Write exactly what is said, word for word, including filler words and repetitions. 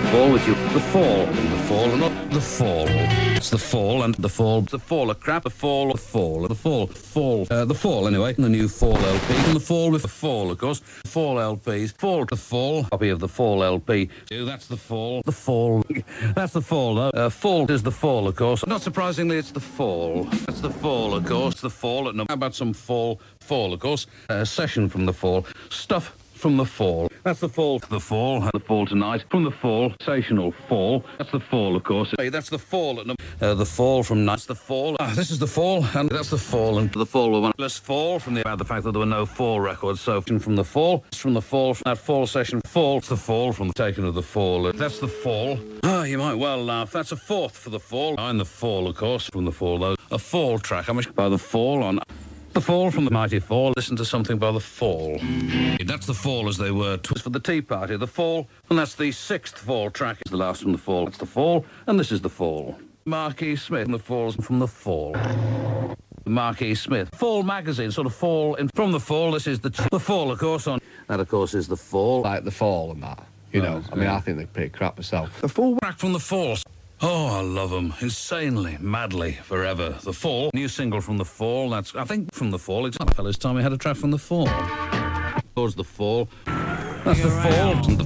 Fall with you. The Fall. The Fall and not the Fall. It's the Fall and the Fall. The Fall of crap. The Fall. The Fall. The Fall. Fall. Uh, the Fall anyway. The new Fall L P. And the Fall with the Fall, of course. Fall L Ps. Fall to Fall. Copy of the Fall L P. That's the Fall. The Fall. That's the Fall though. Uh, fall is the Fall, of course. Not surprisingly, it's the Fall. That's the Fall, of course. The Fall. How about some Fall? Fall, of course. Uh, session from the Fall. Stuff from the Fall. That's the Fall. The Fall. The Fall tonight. From the Fall. Sensational Fall. That's the Fall, of course. Hey, that's the Fall. At uh, the Fall from nights. The Fall. Ah, this is the Fall, and that's the Fall. And the Fall were one less Fall from the about the fact that there were no Fall records. So from the Fall, from the Fall, from that Fall session. Fall. It's the Fall from the taking of the Fall. That's the Fall. Ah, you might well laugh. That's a fourth for the Fall. And the Fall, of course, from the Fall. Though a Fall track. How much by the Fall on. The Fall from the Mighty Fall. Listen to something by the Fall. That's the Fall as they were. Twas for the Tea Party. The Fall, and that's the sixth Fall track. It's the last from the Fall. That's the Fall, and this is the Fall. Marquis Smith and the Falls from the Fall. Marquis Smith. Fall magazine, sort of Fall in from the Fall. This is the the Fall, of course. On that, of course, is the Fall. Like the Fall and that. You know, I mean, I think they're pretty crap myself. The Fall track from the Fall. Oh, I love them. Insanely, madly, forever. The Fall. New single from the Fall. That's, I think, from the Fall. It's not the fella's time we had a track from the Fall. Towards the Fall. That's the Fall. And the